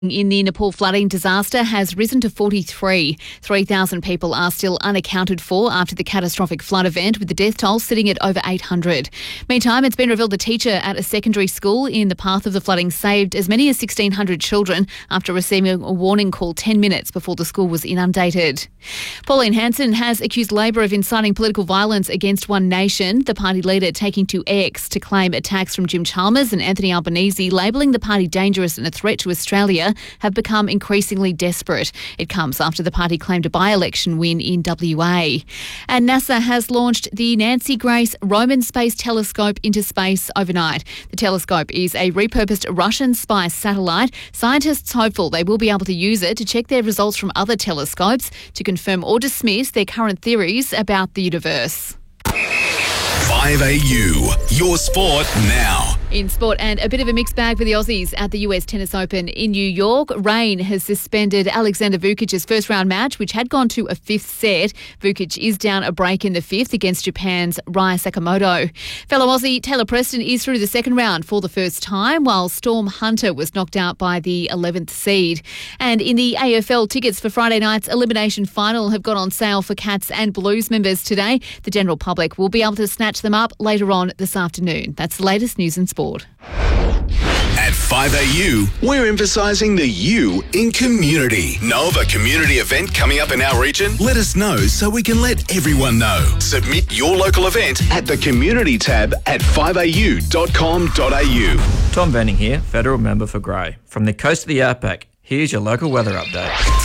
in the Nepal flooding disaster has risen to 43. 3,000 people are still unaccounted for after the catastrophic flood event, with the death toll sitting at over 800. Meantime, it's been revealed a teacher at a secondary school in the path of the flooding saved as many as 1,600 children after receiving a warning call 10 minutes before the school was inundated. Pauline Hanson has accused Labor of inciting political violence against One Nation, the party leader taking to X to claim attacks from Jim Chalmers and Anthony Albanese, labelling the party dangerous and a threat to Australia, have become increasingly desperate. It comes after the party claimed a by-election win in WA. And NASA has launched the Nancy Grace Roman Space Telescope into space overnight. The telescope is a repurposed Russian spy satellite. Scientists hopeful they will be able to use it to check their results from other telescopes to confirm or dismiss their current theories about the universe. 5AU, your sport now. In sport, and a bit of a mixed bag for the Aussies at the US Tennis Open in New York. Rain has suspended Alexander Vukic's first round match, which had gone to a fifth set. Vukic is down a break in the fifth against Japan's Raya Sakamoto. Fellow Aussie Taylor Preston is through the second round for the first time, while Storm Hunter was knocked out by the 11th seed. And in the AFL, tickets for Friday night's elimination final have gone on sale for Cats and Blues members today. The general public will be able to snatch them up later on this afternoon. That's the latest news and sport. At 5AU, we're emphasising the U in community. Know of a community event coming up in our region? Let us know so we can let everyone know. Submit your local event at the community tab at 5au.com.au. Tom Venning here, Federal Member for Grey. From the coast of the Outback, here's your local weather update.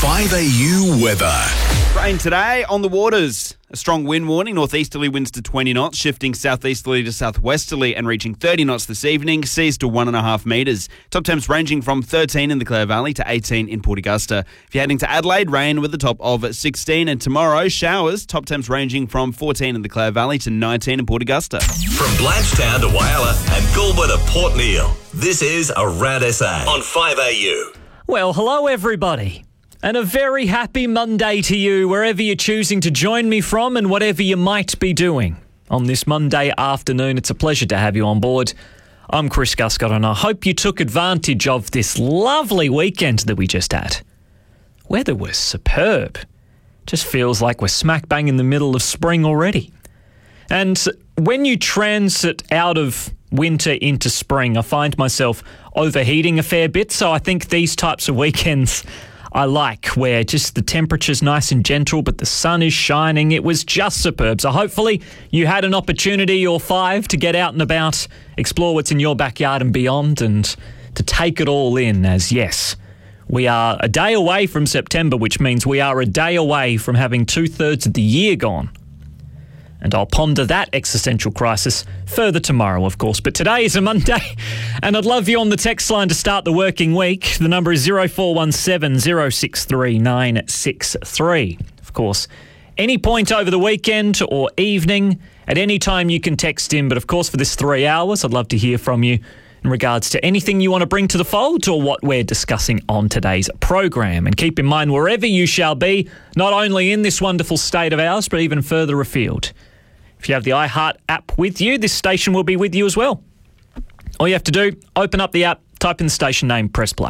5AU weather. Rain today on the waters. A strong wind warning, northeasterly winds to 20 knots, shifting southeasterly to southwesterly and reaching 30 knots this evening, seas to 1.5 metres. Top temps ranging from 13 in the Clare Valley to 18 in Port Augusta. If you're heading to Adelaide, rain with a top of 16, and tomorrow, showers, top temps ranging from 14 in the Clare Valley to 19 in Port Augusta. From Blanchetown to Whyalla and Goulburn to Port Neal, this is Around SA on 5AU. Well, hello everybody. And a very happy Monday to you, wherever you're choosing to join me from and whatever you might be doing. On this Monday afternoon, it's a pleasure to have you on board. I'm Chris Guscott, and I hope you took advantage of this lovely weekend that we just had. Weather was superb. Just feels like we're smack bang in the middle of spring already. And when you transit out of winter into spring, I find myself overheating a fair bit, so I think these types of weekends I like, where just the temperature's nice and gentle, but the sun is shining. It was just superb. So hopefully you had an opportunity or 5 to get out and about, explore what's in your backyard and beyond, and to take it all in as, yes, we are a day away from September, which means we are a day away from having 2/3 of the year gone. And I'll ponder that existential crisis further tomorrow, of course. But today is a Monday, and I'd love you on the text line to start the working week. The number is 0417 063 963. Of course, any point over the weekend or evening, at any time you can text in. But of course, for this 3 hours, I'd love to hear from you in regards to anything you want to bring to the fold or what we're discussing on today's program. And keep in mind, wherever you shall be, not only in this wonderful state of ours, but even further afield, if you have the iHeart app with you, this station will be with you as well. All you have to do, open up the app, type in the station name, press play.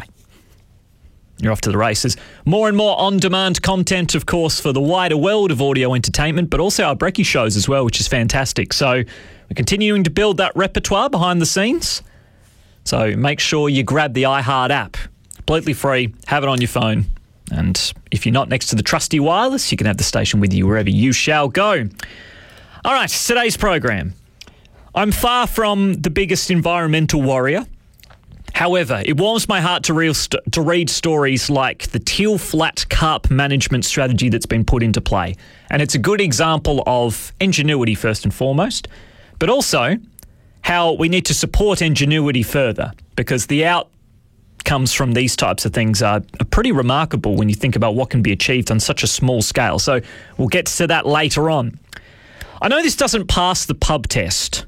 You're off to the races. More and more on-demand content, of course, for the wider world of audio entertainment, but also our brekkie shows as well, which is fantastic. So we're continuing to build that repertoire behind the scenes. So make sure you grab the iHeart app. Completely free, have it on your phone. And if you're not next to the trusty wireless, you can have the station with you wherever you shall go. All right, today's program. I'm far from the biggest environmental warrior. However, it warms my heart to read stories like the Teal Flat Carp management strategy that's been put into play. And it's a good example of ingenuity first and foremost, but also how we need to support ingenuity further, because the outcomes from these types of things are pretty remarkable when you think about what can be achieved on such a small scale. So we'll get to that later on. I know this doesn't pass the pub test,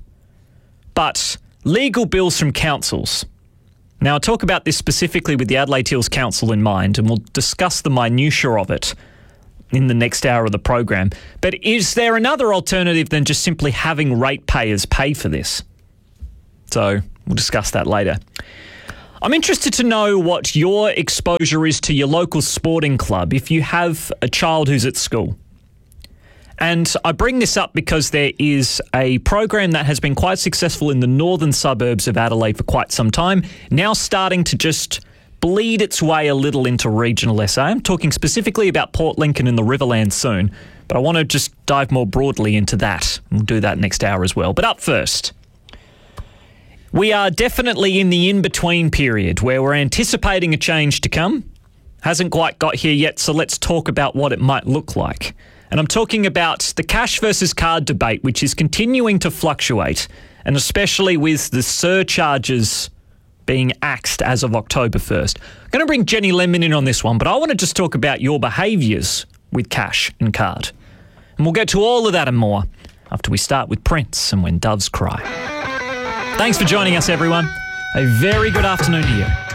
but legal bills from councils. Now, I'll talk about this specifically with the Adelaide Hills Council in mind, and we'll discuss the minutiae of it in the next hour of the program. But is there another alternative than just simply having ratepayers pay for this? So we'll discuss that later. I'm interested to know what your exposure is to your local sporting club if you have a child who's at school. And I bring this up because there is a program that has been quite successful in the northern suburbs of Adelaide for quite some time, now starting to just bleed its way a little into regional SA. I'm talking specifically about Port Lincoln and the Riverland soon, but I want to just dive more broadly into that. We'll do that next hour as well. But up first, we are definitely in the in-between period where we're anticipating a change to come. Hasn't quite got here yet, so let's talk about what it might look like. And I'm talking about the cash versus card debate, which is continuing to fluctuate, and especially with the surcharges being axed as of October 1st. I'm going to bring Jenny Lemon in on this one, but I want to just talk about your behaviours with cash and card. And we'll get to all of that and more after we start with Prince and When Doves Cry. Thanks for joining us, everyone. A very good afternoon to you.